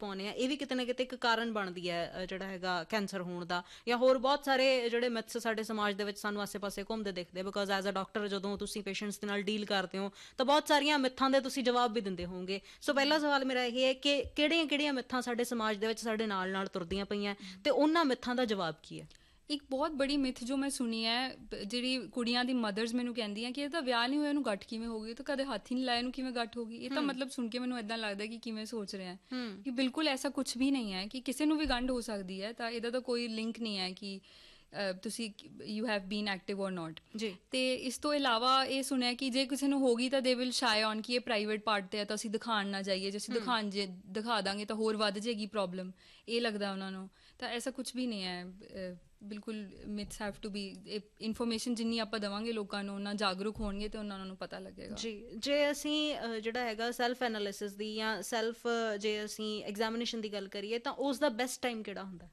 ਪਾਉਂਦੇ ਆ, ਇਹ ਵੀ ਕਿਤੇ ਨਾ ਕਿਤੇ ਇੱਕ ਕਾਰਨ ਬਣਦੀ ਹੈ ਜਿਹੜਾ ਹੈਗਾ ਕੈਂਸਰ ਹੋਣ ਦਾ, ਜਾਂ ਹੋਰ ਬਹੁਤ ਸਾਰੇ ਜਿਹੜੇ ਮਿਥਸ ਸਾਡੇ ਸਮਾਜ ਦੇ ਵਿੱਚ ਸਾਨੂੰ ਆਸੇ ਪਾਸੇ ਘੁੰਮਦੇ ਦਿਖਦੇ। ਬਿਕੋਜ਼ ਐਜ਼ ਅ ਡਾਕਟਰ ਜਦੋਂ ਤੁਸੀਂ ਪੇਸ਼ੈਂਟਸ ਦੇ ਨਾਲ ਡੀਲ ਕਰਦੇ ਹੋ ਤਾਂ ਬਹੁਤ ਸਾਰੀਆਂ ਮਿੱਥਾਂ ਦੇ ਤੁਸੀਂ ਜਵਾਬ ਵੀ ਦਿੰਦੇ ਹੋਵੋਗੇ। ਸੋ ਪਹਿਲਾ ਸਵਾਲ ਮੇਰਾ ਇਹ ਹੈ ਕਿ ਕਿਹੜੀਆਂ ਕਿਹੜੀਆਂ ਮਿੱਥਾਂ ਸਾਡੇ ਸਮਾਜ ਦੇ ਵਿੱਚ ਸਾਡੇ ਨਾਲ ਨਾਲ ਤੁਰਦੀਆਂ ਪਈਆਂ ਤੇ ਉਹਨਾਂ ਮਿੱਥਾਂ ਦਾ ਜਵਾਬ ਕੀ ਹੈ? ਇੱਕ ਬਹੁਤ ਬੜੀ ਮਿਥ ਜੋ ਮੈਂ ਸੁਣੀ ਹੈ, ਜਿਹੜੀ ਕੁੜੀਆਂ ਦੀ ਮਦਰਸ ਮੈਨੂੰ ਕਹਿੰਦੀਆਂ ਕਿ ਇਹ ਤਾਂ ਵਿਆਹ ਨਹੀਂ ਹੋਇਆ, ਇਹਨੂੰ ਗੱਠ ਕਿਵੇਂ ਹੋ ਗਈ, ਤਾਂ ਕਦੇ ਹੱਥ ਹੀ ਨਹੀਂ ਲਾਇਆ, ਇਹਨੂੰ ਕਿਵੇਂ ਗੱਠ ਹੋ ਗਈ। ਇਹ ਤਾਂ ਮਤਲਬ ਸੁਣ ਕੇ ਮੈਨੂੰ ਇੱਦਾਂ ਲੱਗਦਾ ਕਿ ਕਿਵੇਂ ਸੋਚ ਰਹੇ ਹੈ ਕਿ ਬਿਲਕੁਲ ਐਸਾ ਕੁਛ ਵੀ ਨਹੀਂ ਹੈ ਕਿ ਕਿਸੇ ਨੂੰ ਵੀ ਗੰਢ ਹੋ ਸਕਦੀ ਹੈ। ਤਾਂ ਇਹਦਾ ਤਾਂ ਕੋਈ ਲਿੰਕ ਨਹੀਂ ਹੈ ਕਿ ਤੁਸੀਂ ਯੂ ਹੈਵ ਬੀਨ ਐਕਟਿਵ ਔਰ ਨੋਟ ਜੀ। ਅਤੇ ਇਸ ਤੋਂ ਇਲਾਵਾ ਇਹ ਸੁਣਿਆ ਕਿ ਜੇ ਕਿਸੇ ਨੂੰ ਹੋ ਗਈ ਤਾਂ ਦੇ ਵਿਲ ਸ਼ਾਈ ਔਨ ਕਿ ਇਹ ਪ੍ਰਾਈਵੇਟ ਪਾਰਟ 'ਤੇ ਹੈ ਤਾਂ ਅਸੀਂ ਦਿਖਾਉਣ ਨਾ ਜਾਈਏ, ਜੇ ਅਸੀਂ ਦਿਖਾ ਦਾਂਗੇ ਤਾਂ ਹੋਰ ਵੱਧ ਜਾਏਗੀ ਪ੍ਰੋਬਲਮ, ਇਹ ਲੱਗਦਾ ਉਹਨਾਂ ਨੂੰ। ਤਾਂ ਐਸਾ ਕੁਛ ਵੀ ਨਹੀਂ ਹੈ, ਬਿਲਕੁਲ myths have to be, information ਜਿੰਨੀ ਆਪਾਂ ਦੇਵਾਂਗੇ ਲੋਕਾਂ ਨੂੰ ਉਹਨਾਂ ਜਾਗਰੂਕ ਹੋਣਗੇ ਅਤੇ ਉਹਨਾਂ ਨੂੰ ਪਤਾ ਲੱਗੇਗਾ ਜੀ। ਜੇ ਅਸੀਂ ਜਿਹੜਾ ਹੈਗਾ ਸੈਲਫ ਐਨਾਲਿਸਿਸ ਦੀ ਜਾਂ ਸੈਲਫ ਜੇ ਅਸੀਂ ਐਗਜ਼ਾਮੀਨੇਸ਼ਨ ਦੀ ਗੱਲ ਕਰੀਏ ਤਾਂ ਉਸ ਦਾ ਬੈਸਟ ਟਾਈਮ ਕਿਹੜਾ ਹੁੰਦਾ?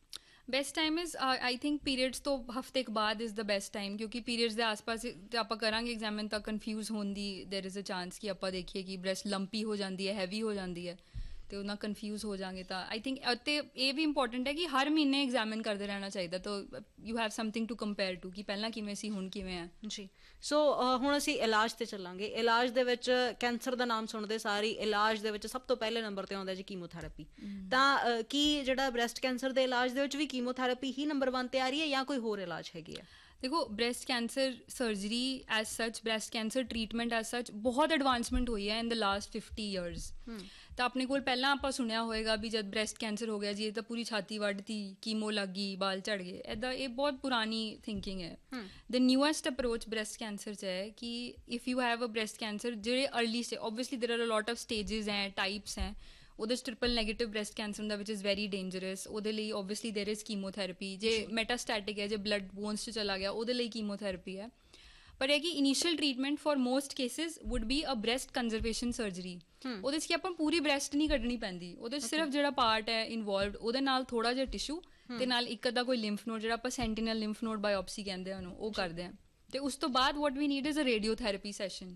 Best time is I think periods ਤੋਂ ਹਫ਼ਤੇ ਕੁ ਬਾਅਦ ਇਜ਼ ਦਾ ਬੈਸਟ ਟਾਈਮ, ਕਿਉਂਕਿ ਪੀਰੀਅਡਸ ਦੇ ਆਸ ਪਾਸ ਤੇ ਆਪਾਂ ਕਰਾਂਗੇ ਐਗਜ਼ਾਮਨ ਤਾਂ ਕਨਫਿਊਜ਼ ਹੋਣ ਦੀ ਦੇਰ ਇਜ਼ ਅ ਚਾਂਸ ਕਿ ਆਪਾਂ ਦੇਖੀਏ ਕਿ ਬ੍ਰੈਸਟ ਲੰਪੀ ਹੋ ਜਾਂਦੀ ਹੈ, ਹੈਵੀ ਹੋ ਜਾਂਦੀ ਹੈ ਅਤੇ ਉਹਨਾਂ ਕਨਫਿਊਜ਼ ਹੋ ਜਾਵਾਂਗੇ। ਤਾਂ ਆਈ ਥਿੰਕ ਅਤੇ ਇਹ ਵੀ ਇੰਪੋਰਟੈਂਟ ਹੈ ਕਿ ਹਰ ਮਹੀਨੇ ਐਗਜ਼ਾਮਨ ਕਰਦੇ ਰਹਿਣਾ ਚਾਹੀਦਾ, ਤਾਂ you have something to compare to ਕਿ ਪਹਿਲਾਂ ਕਿਵੇਂ ਸੀ ਹੁਣ ਕਿਵੇਂ ਹੈ ਜੀ। ਸੋ ਹੁਣ ਅਸੀਂ ਇਲਾਜ 'ਤੇ ਚੱਲਾਂਗੇ। ਇਲਾਜ ਦੇ ਵਿੱਚ ਕੈਂਸਰ ਦਾ ਨਾਮ ਸੁਣਦੇ ਸਾਰੀ ਇਲਾਜ ਦੇ ਵਿੱਚ ਸਭ ਤੋਂ ਪਹਿਲੇ ਨੰਬਰ 'ਤੇ ਆਉਂਦਾ ਜੀ ਕੀਮੋਥੈਰੇਪੀ। ਤਾਂ ਕੀ ਜਿਹੜਾ ਬ੍ਰੈਸਟ ਕੈਂਸਰ ਦੇ ਇਲਾਜ ਦੇ ਵਿੱਚ ਵੀ ਕੀਮੋਥੈਰੇਪੀ ਹੀ ਨੰਬਰ 1 'ਤੇ ਆ ਰਹੀ ਹੈ ਜਾਂ ਕੋਈ ਹੋਰ ਇਲਾਜ ਹੈਗੀ ਹੈ? ਦੇਖੋ, ਬ੍ਰੈਸਟ ਕੈਂਸਰ ਸਰਜਰੀ ਐਜ਼ ਸੱਚ, ਬ੍ਰੈਸਟ ਕੈਂਸਰ ਟਰੀਟਮੈਂਟ ਐਜ਼ ਸੱਚ ਬਹੁਤ ਐਡਵਾਂਸਮੈਂਟ ਹੋਈ ਹੈ ਇਨ ਦ ਲਾਸਟ 50 years। ਤਾਂ ਆਪਣੇ ਕੋਲ ਪਹਿਲਾਂ ਆਪਾਂ ਸੁਣਿਆ ਹੋਏਗਾ ਵੀ ਜਦ ਬ੍ਰੈਸਟ ਕੈਂਸਰ ਹੋ ਗਿਆ ਜੀ ਇਹ ਤਾਂ ਪੂਰੀ ਛਾਤੀ ਵੱਢਤੀ, ਕੀਮੋ ਲੱਗ ਗਈ, ਬਾਲ ਝੜ ਗਏ, ਇੱਦਾਂ ਇਹ ਬਹੁਤ ਪੁਰਾਣੀ ਥਿੰਕਿੰਗ ਹੈ। ਦ ਨਿਊਐਸਟ ਅਪਰੋਚ ਬ੍ਰੈਸਟ ਕੈਂਸਰ 'ਚ ਹੈ ਕਿ if you have a breast cancer, ਜਿਹੜੇ ਅਰਲੀ ਓਬਵੀਅਸਲੀ ਦੇਰ are a lot of stages ਹੈ, ਟਾਈਪਸ ਹੈ। ਉਹਦੇ 'ਚ ਟ੍ਰਿਪਲ ਨੈਗੇਟਿਵ ਬ੍ਰੈਸਟ ਕੈਂਸਰ ਹੁੰਦਾ ਵਿਚ ਇਜ਼ ਵੈਰੀ ਡੇਂਜਰਸ, ਉਹਦੇ ਲਈ ਓਬਵੀਅਸਲੀ ਦੇਰ ਇਜ਼ ਕੀਮੋਥੈਰੇਪੀ। ਜੇ ਮੈਟਾਸਟੈਟਿਕ ਹੈ, ਜੇ ਬਲੱਡ ਬੋਨਸ 'ਚ ਚਲਾ ਗਿਆ, ਉਹਦੇ ਲਈ ਕੀਮੋਥੈਰੇਪੀ ਹੈ। ਪਰ ਇਹ ਕਿ initial treatment for most cases wood be a breast conservation surgery. ਉਹਦੇ 'ਚ ਕਿ ਆਪਾਂ ਪੂਰੀ ਬ੍ਰੈਸਟ ਨਹੀਂ ਕੱਢਣੀ ਪੈਂਦੀ, ਉਹਦੇ 'ਚ ਸਿਰਫ ਜਿਹੜਾ ਪਾਰਟ ਹੈ ਇਨਵੋਲਵਡ ਉਹਦੇ ਨਾਲ ਥੋੜ੍ਹਾ ਜਿਹਾ ਟਿਸ਼ੂ ਅਤੇ ਨਾਲ ਇੱਕ ਅੱਧਾ ਕੋਈ ਲਿੰਫ ਨੋਡ, ਜਿਹੜਾ ਆਪਾਂ ਸੈਂਟੀਨਲ ਲਿੰਫ ਨੋਡ ਬਾਇਓਪਸੀ ਕਹਿੰਦੇ ਆ ਉਹਨੂੰ, ਉਹ ਕਰਦੇ ਹਾਂ। ਅਤੇ ਉਸ ਤੋਂ ਬਾਅਦ ਵਾਟ ਵੀ need is a radiotherapy session.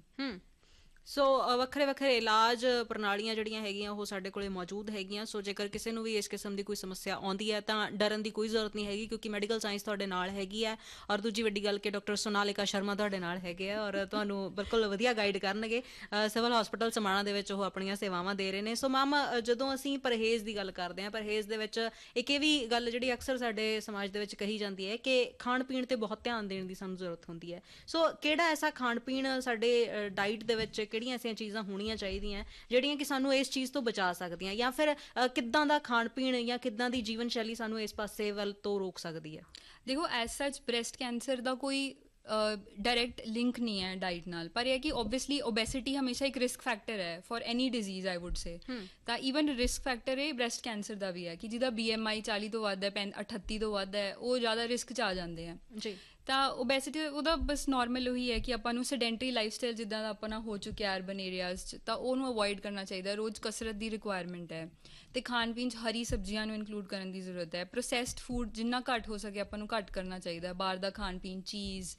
ਸੋ ਵੱਖਰੇ ਵੱਖਰੇ ਇਲਾਜ ਪ੍ਰਣਾਲੀਆਂ ਜਿਹੜੀਆਂ ਹੈਗੀਆਂ ਉਹ ਸਾਡੇ ਕੋਲ ਮੌਜੂਦ ਹੈਗੀਆਂ। ਸੋ ਜੇਕਰ ਕਿਸੇ ਨੂੰ ਵੀ ਇਸ ਕਿਸਮ ਦੀ ਕੋਈ ਸਮੱਸਿਆ ਆਉਂਦੀ ਹੈ ਤਾਂ ਡਰਨ ਦੀ ਕੋਈ ਜ਼ਰੂਰਤ ਨਹੀਂ ਹੈਗੀ, ਕਿਉਂਕਿ ਮੈਡੀਕਲ ਸਾਇੰਸ ਤੁਹਾਡੇ ਨਾਲ ਹੈਗੀ ਹੈ। ਔਰ ਦੂਜੀ ਵੱਡੀ ਗੱਲ ਕਿ ਡਾਕਟਰ ਸੋਨਾਲਿਕਾ ਸ਼ਰਮਾ ਤੁਹਾਡੇ ਨਾਲ ਹੈਗੇ ਆ ਔਰ ਤੁਹਾਨੂੰ ਬਿਲਕੁਲ ਵਧੀਆ ਗਾਈਡ ਕਰਨਗੇ। ਸਿਵਲ ਹਸਪਤਾਲ ਸਮਾਣਾ ਦੇ ਵਿੱਚ ਉਹ ਆਪਣੀਆਂ ਸੇਵਾਵਾਂ ਦੇ ਰਹੇ ਨੇ। ਸੋ ਮੈਮ, ਜਦੋਂ ਅਸੀਂ ਪਰਹੇਜ਼ ਦੀ ਗੱਲ ਕਰਦੇ ਹਾਂ, ਪਰਹੇਜ਼ ਦੇ ਵਿੱਚ ਇੱਕ ਇਹ ਵੀ ਗੱਲ ਜਿਹੜੀ ਅਕਸਰ ਸਾਡੇ ਸਮਾਜ ਦੇ ਵਿੱਚ ਕਹੀ ਜਾਂਦੀ ਹੈ ਕਿ ਖਾਣ ਪੀਣ 'ਤੇ ਬਹੁਤ ਧਿਆਨ ਦੇਣ ਦੀ ਸਾਨੂੰ ਜ਼ਰੂਰਤ ਹੁੰਦੀ ਹੈ। ਸੋ ਕਿਹੜਾ ਐਸਾ ਖਾਣ ਪੀਣ ਸਾਡੇ ਡਾਈਟ ਦੇ ਵਿੱਚ ਕਿਹੜੀਆਂ ਐਸੀਆਂ ਚੀਜ਼ਾਂ ਹੋਣੀਆਂ ਚਾਹੀਦੀਆਂ ਜਿਹੜੀਆਂ ਕਿ ਸਾਨੂੰ ਇਸ ਚੀਜ਼ ਤੋਂ ਬਚਾ ਸਕਦੀਆਂ, ਜਾਂ ਫਿਰ ਕਿੱਦਾਂ ਦਾ ਖਾਣ ਪੀਣ ਜਾਂ ਕਿੱਦਾਂ ਦੀ ਜੀਵਨ ਸ਼ੈਲੀ ਸਾਨੂੰ ਇਸ ਪਾਸੇ ਵੱਲ ਤੋਂ ਰੋਕ ਸਕਦੀ ਹੈ? ਦੇਖੋ, ਐਜ਼ ਸੱਚ ਬ੍ਰੈਸਟ ਕੈਂਸਰ ਦਾ ਕੋਈ ਡਾਇਰੈਕਟ ਲਿੰਕ ਨਹੀਂ ਹੈ ਡਾਈਟ ਨਾਲ, ਪਰ ਇਹ ਕਿ ਓਬਵੀਅਸਲੀ ਓਬੈਸਿਟੀ ਹਮੇਸ਼ਾ ਇੱਕ ਰਿਸਕ ਫੈਕਟਰ ਹੈ for any disease I wood ਸੇ। ਤਾਂ ਈਵਨ ਰਿਸਕ ਫੈਕਟਰ ਇਹ ਬ੍ਰੈਸਟ ਕੈਂਸਰ ਦਾ ਵੀ ਹੈ ਕਿ ਜਿਹਦਾ BMI 40 ਤੋਂ ਵੱਧ ਹੈ, 38 ਤੋਂ ਵੱਧ ਹੈ, ਉਹ ਜ਼ਿਆਦਾ ਰਿਸਕ 'ਚ ਆ ਜਾਂਦੇ ਆ ਜੀ। ਤਾਂ ਓਬੈਸਿਟੀ ਉਹਦਾ ਬਸ ਨੋਰਮਲ ਉਹੀ ਹੈ ਕਿ ਆਪਾਂ ਨੂੰ ਸੈਡੈਂਟਰੀ ਲਾਈਫ ਸਟਾਈਲ ਜਿੱਦਾਂ ਦਾ ਆਪਣਾ ਹੋ ਚੁੱਕਿਆ ਅਰਬਨ ਏਰੀਆਜ਼ 'ਚ, ਤਾਂ ਉਹਨੂੰ ਅਵੋਇਡ ਕਰਨਾ ਚਾਹੀਦਾ। ਰੋਜ਼ ਕਸਰਤ ਦੀ ਰਿਕੁਆਇਰਮੈਂਟ ਹੈ ਅਤੇ ਖਾਣ ਪੀਣ 'ਚ ਹਰੀ ਸਬਜ਼ੀਆਂ ਨੂੰ ਇਨਕਲੂਡ ਕਰਨ ਦੀ ਜ਼ਰੂਰਤ ਹੈ। ਪ੍ਰੋਸੈਸਡ ਫੂਡ ਜਿੰਨਾ ਘੱਟ ਹੋ ਸਕੇ ਆਪਾਂ ਨੂੰ ਘੱਟ ਕਰਨਾ ਚਾਹੀਦਾ। ਬਾਹਰ ਦਾ ਖਾਣ ਪੀਣ, ਚੀਜ਼,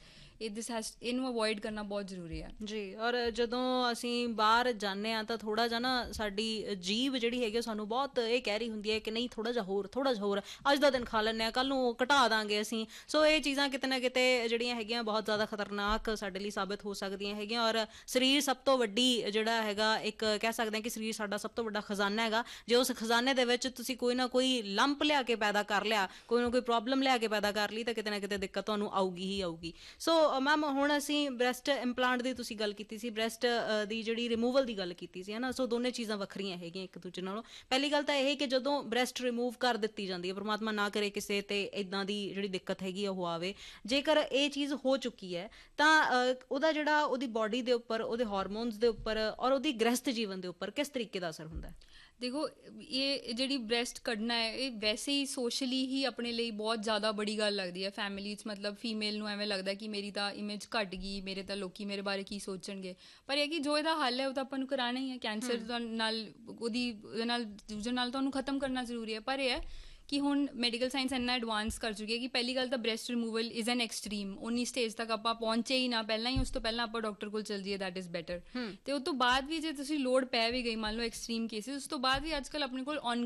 ਇਹਨੂੰ ਅਵੋਇਡ ਕਰਨਾ ਬਹੁਤ ਜ਼ਰੂਰੀ ਹੈ ਜੀ। ਔਰ ਜਦੋਂ ਅਸੀਂ ਬਾਹਰ ਜਾਂਦੇ ਹਾਂ ਤਾਂ ਥੋੜ੍ਹਾ ਜਿਹਾ ਨਾ ਸਾਡੀ ਜੀਭ ਜਿਹੜੀ ਹੈਗੀ ਸਾਨੂੰ ਬਹੁਤ ਇਹ ਕਹਿ ਰਹੀ ਹੁੰਦੀ ਹੈ ਕਿ ਨਹੀਂ ਥੋੜ੍ਹਾ ਜਿਹਾ ਹੋਰ, ਥੋੜ੍ਹਾ ਜਿਹਾ ਹੋਰ, ਅੱਜ ਦਾ ਦਿਨ ਖਾ ਲੈਂਦੇ ਹਾਂ, ਕੱਲ੍ਹ ਨੂੰ ਘਟਾ ਦਾਂਗੇ ਅਸੀਂ। ਸੋ ਇਹ ਚੀਜ਼ਾਂ ਕਿਤੇ ਨਾ ਕਿਤੇ ਜਿਹੜੀਆਂ ਹੈਗੀਆਂ ਬਹੁਤ ਜ਼ਿਆਦਾ ਖਤਰਨਾਕ ਸਾਡੇ ਲਈ ਸਾਬਿਤ ਹੋ ਸਕਦੀਆਂ ਹੈਗੀਆਂ। ਔਰ ਸਰੀਰ ਸਭ ਤੋਂ ਵੱਡੀ ਜਿਹੜਾ ਹੈਗਾ, ਇੱਕ ਕਹਿ ਸਕਦੇ ਹਾਂ ਕਿ ਸਰੀਰ ਸਾਡਾ ਸਭ ਤੋਂ ਵੱਡਾ ਖਜ਼ਾਨਾ ਹੈਗਾ। ਜੇ ਉਸ ਖਜ਼ਾਨੇ ਦੇ ਵਿੱਚ ਤੁਸੀਂ ਕੋਈ ਨਾ ਕੋਈ ਲੰਪ ਲਿਆ ਕੇ ਪੈਦਾ ਕਰ ਲਿਆ, ਕੋਈ ਨਾ ਕੋਈ ਪ੍ਰੋਬਲਮ ਲਿਆ ਕੇ ਪੈਦਾ ਕਰ ਲਈ, ਤਾਂ ਕਿਤੇ ਨਾ ਕਿਤੇ ਦਿੱਕਤ ਤੁਹਾਨੂੰ ਆਊਗੀ ਹੀ ਆਊਗੀ। ਸੋ ਮੈਮ, ਹੁਣ ਅਸੀਂ ਬ੍ਰੈਸਟ ਇੰਪਲਾਂਟ ਦੀ ਤੁਸੀਂ ਗੱਲ ਕੀਤੀ ਸੀ, ਬ੍ਰੈਸਟ ਦੀ ਜਿਹੜੀ ਰਿਮੂਵਲ ਦੀ ਗੱਲ ਕੀਤੀ ਸੀ, ਹੈ ਨਾ। ਸੋ ਦੋਨੇ ਚੀਜ਼ਾਂ ਵੱਖਰੀਆਂ ਹੈਗੀਆਂ ਇੱਕ ਦੂਜੇ ਨਾਲੋਂ। ਪਹਿਲੀ ਗੱਲ ਤਾਂ ਇਹ ਕਿ ਜਦੋਂ ਬ੍ਰੈਸਟ ਰਿਮੂਵ ਕਰ ਦਿੱਤੀ ਜਾਂਦੀ ਹੈ, ਪਰਮਾਤਮਾ ਨਾ ਕਰੇ ਕਿਸੇ ਤੇ ਇੱਦਾਂ ਦੀ ਜਿਹੜੀ ਦਿੱਕਤ ਹੈਗੀ ਆ ਉਹ ਆਵੇ, ਜੇਕਰ ਇਹ ਚੀਜ਼ ਹੋ ਚੁੱਕੀ ਹੈ ਤਾਂ ਉਹਦਾ ਜਿਹੜਾ ਉਹਦੀ ਬੋਡੀ ਦੇ ਉੱਪਰ, ਉਹਦੇ ਹਾਰਮੋਨਸ ਦੇ ਉੱਪਰ ਔਰ ਉਹਦੀ ਗ੍ਰਸਤ ਜੀਵਨ ਦੇ ਉੱਪਰ ਕਿਸ ਤਰੀਕੇ ਦਾ ਅਸਰ ਹੁੰਦਾ ਹੈ? ਦੇਖੋ, ਇਹ ਜਿਹੜੀ ਬ੍ਰੈਸਟ ਕੱਢਣਾ ਹੈ ਇਹ ਵੈਸੇ ਹੀ ਸੋਸ਼ਲੀ ਹੀ ਆਪਣੇ ਲਈ ਬਹੁਤ ਜ਼ਿਆਦਾ ਬੜੀ ਗੱਲ ਲੱਗਦੀ ਹੈ ਫੈਮਿਲੀ 'ਚ। ਮਤਲਬ ਫੀਮੇਲ ਨੂੰ ਐਵੇਂ ਲੱਗਦਾ ਕਿ ਮੇਰੀ ਤਾਂ ਇਮੇਜ ਘੱਟ ਗਈ, ਮੇਰੇ ਤਾਂ ਲੋਕੀ ਮੇਰੇ ਬਾਰੇ ਕੀ ਸੋਚਣਗੇ। ਪਰ ਇਹ ਕਿ ਜੋ ਇਹਦਾ ਹੱਲ ਹੈ ਉਹ ਤਾਂ ਆਪਾਂ ਨੂੰ ਕਰਾਉਣਾ ਹੀ ਹੈ। ਕੈਂਸਰ ਨਾਲ ਉਹਦੇ ਨਾਲ ਤਾਂ ਉਹਨੂੰ ਖਤਮ ਕਰਨਾ ਜ਼ਰੂਰੀ ਹੈ। ਪਰ ਇਹ ਹੈ ਕਿ ਹੁਣ ਮੈਡੀਕਲ ਸਾਇੰਸ ਇੰਨਾ ਐਡਵਾਂਸ ਕਰ ਚੁੱਕੀ ਹੈ ਕਿ ਪਹਿਲੀ ਗੱਲ ਤਾਂ breast removal is an extreme. ਉਨੀ ਸਟੇਜ ਤੱਕ ਆਪਾਂ ਪਹੁੰਚੇ ਹੀ ਨਾ ਪਹਿਲਾਂ ਹੀ, ਉਸ ਤੋਂ ਪਹਿਲਾਂ ਆਪਾਂ ਡਾਕਟਰ ਕੋਲ ਚੱਲ ਜਾਈਏ, ਦੈਟ ਇਜ਼ ਬੈਟਰ। ਅਤੇ ਉਸ ਤੋਂ ਬਾਅਦ ਵੀ ਜੇ ਤੁਸੀਂ ਲੋੜ ਪੈ ਵੀ ਗਈ, ਮੰਨ ਲਓ ਐਕਸਟਰੀਮ ਕੇਸਿਸ, ਉਸ ਤੋਂ ਬਾਅਦ ਵੀ ਅੱਜ ਕੱਲ੍ਹ ਆਪਣੇ ਕੋਲ